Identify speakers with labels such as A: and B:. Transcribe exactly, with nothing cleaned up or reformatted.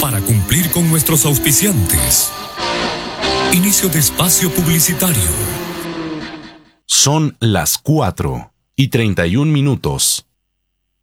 A: para cumplir con nuestros auspiciantes. Inicio de espacio publicitario.
B: Son las cuatro y treinta y un minutos.